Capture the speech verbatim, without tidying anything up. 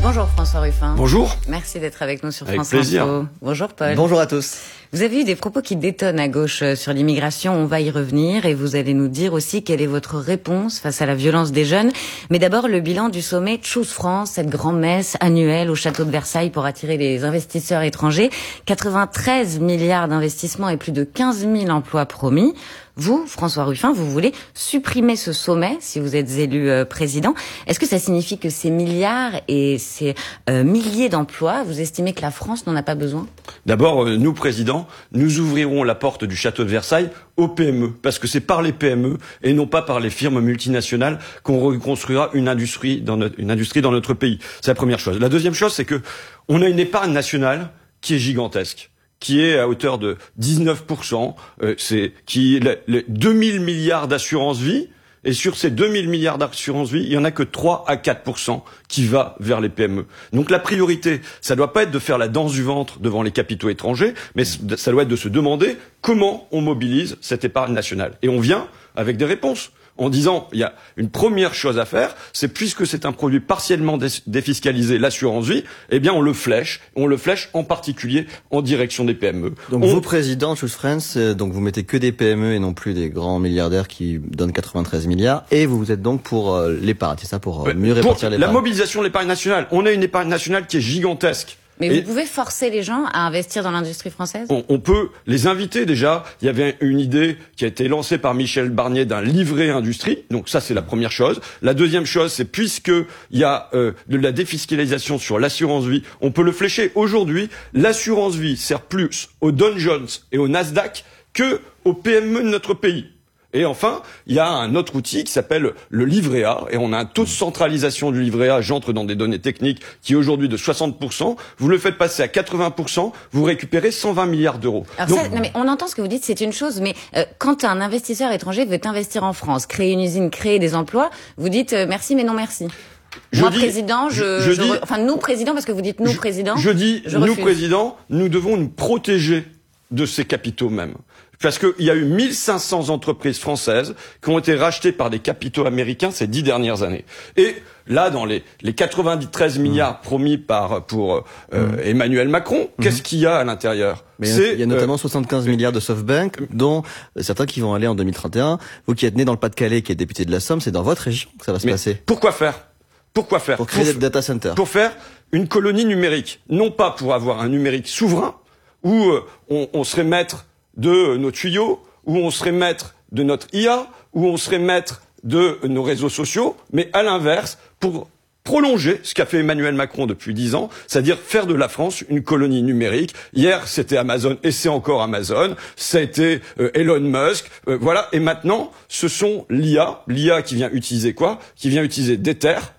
Bonjour François Ruffin. Bonjour. Merci d'être avec nous sur Avec France plaisir. Info. Bonjour Paul. Bonjour à tous. Vous avez eu des propos qui détonnent à gauche sur l'immigration, on va y revenir et vous allez nous dire aussi quelle est votre réponse face à la violence des jeunes. Mais d'abord le bilan du sommet Choose France, cette grand-messe annuelle au château de Versailles pour attirer les investisseurs étrangers. quatre-vingt-treize milliards d'investissements et plus de quinze mille emplois promis. Vous, François Ruffin, vous voulez supprimer ce sommet si vous êtes élu euh, président. Est-ce que ça signifie que ces milliards et ces euh, milliers d'emplois, vous estimez que la France n'en a pas besoin? D'abord, euh, nous, présidents, nous ouvrirons la porte du château de Versailles aux P M E, parce que c'est par les P M E et non pas par les firmes multinationales qu'on reconstruira une industrie dans notre, une industrie dans notre pays. C'est la première chose. La deuxième chose, c'est que on a une épargne nationale qui est gigantesque, qui est à hauteur de dix-neuf pour cent, euh, c'est qui les, les deux mille milliards d'assurance vie, et sur ces deux mille milliards d'assurance vie, il y en a que trois à quatre pour cent qui va vers les P M E. Donc la priorité, ça doit pas être de faire la danse du ventre devant les capitaux étrangers, mais ça doit être de se demander comment on mobilise cette épargne nationale. Et on vient avec des réponses. En disant, il y a une première chose à faire, c'est puisque c'est un produit partiellement défiscalisé, l'assurance vie, eh bien on le flèche, on le flèche en particulier en direction des P M E. Donc on... vous, président Choose France, donc vous mettez que des P M E et non plus des grands milliardaires qui donnent quatre-vingt-treize milliards, et vous êtes donc pour euh, l'épargne, c'est ça, pour euh, mieux répartir l'épargne. La mobilisation de l'épargne nationale, on a une épargne nationale qui est gigantesque. Mais Et vous pouvez forcer les gens à investir dans l'industrie française? on, on peut les inviter déjà. Il y avait une idée qui a été lancée par Michel Barnier d'un livret industrie. Donc ça, c'est la première chose. La deuxième chose, c'est puisque il y a euh, de la défiscalisation sur l'assurance vie, on peut le flécher. Aujourd'hui, l'assurance vie sert plus aux Dow Jones et au Nasdaq que aux P M E de notre pays. Et enfin, il y a un autre outil qui s'appelle le livret A, et on a un taux de centralisation du livret A, j'entre dans des données techniques, qui est aujourd'hui de soixante pour cent. Vous le faites passer à quatre-vingts pour cent, vous récupérez cent vingt milliards d'euros. Alors Donc, ça, non mais on entend ce que vous dites, c'est une chose, mais euh, quand un investisseur étranger veut investir en France, créer une usine, créer des emplois, vous dites euh, merci mais non merci. Je Moi, dis, président, je, je, je je dis, enfin nous présidents, parce que vous dites nous je, présidents. Je dis, je nous refuse. présidents, nous devons nous protéger de ces capitaux mêmes. Parce qu'il y a eu mille cinq cents entreprises françaises qui ont été rachetées par des capitaux américains ces dix dernières années. Et là, dans les, les quatre-vingt-treize milliards mmh. promis par pour euh, mmh. Emmanuel Macron, mmh. qu'est-ce qu'il y a à l'intérieur? Mais il y a notamment euh, soixante-quinze milliards de SoftBank, dont certains qui vont aller en deux mille trente et un. Vous qui êtes né dans le Pas-de-Calais, qui est député de la Somme, c'est dans votre région que ça va se Mais passer. Pourquoi faire? Pourquoi faire? Pour créer des data centers. Pour faire une colonie numérique. Non pas pour avoir un numérique souverain, où euh, on, on serait maître de nos tuyaux, où on serait maître de notre I A, où on serait maître de nos réseaux sociaux, mais à l'inverse, pour prolonger ce qu'a fait Emmanuel Macron depuis dix ans, c'est-à-dire faire de la France une colonie numérique. Hier, c'était Amazon et c'est encore Amazon. Ça a été euh, Elon Musk. Euh, voilà. Et maintenant, ce sont l'I A. L'I A qui vient utiliser quoi? Qui vient utiliser des terres